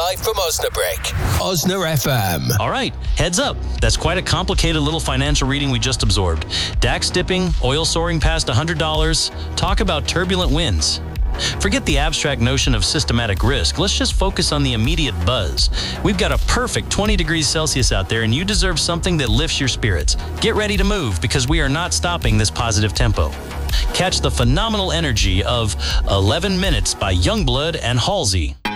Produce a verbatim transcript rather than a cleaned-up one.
live from Osnabrück. Osna F M. All right, heads up. That's quite a complicated little financial reading we just absorbed. DAX dipping, oil soaring past one hundred dollars. Talk about turbulent winds. Forget the abstract notion of systematic risk. Let's just focus on the immediate buzz. We've got a perfect twenty degrees Celsius out there, and you deserve something that lifts your spirits. Get ready to move, because we are not stopping this positive tempo. Catch the phenomenal energy of eleven minutes by Youngblood and Halsey.